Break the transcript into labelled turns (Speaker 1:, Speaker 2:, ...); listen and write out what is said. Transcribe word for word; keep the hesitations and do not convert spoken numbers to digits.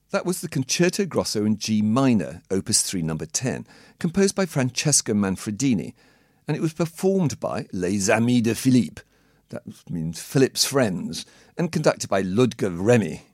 Speaker 1: That was the Concerto Grosso in G minor, Opus three, number ten, composed by Francesco Manfredini, and it was performed by Les Amis de Philippe, that means Philip's friends, and conducted by Ludger Remy.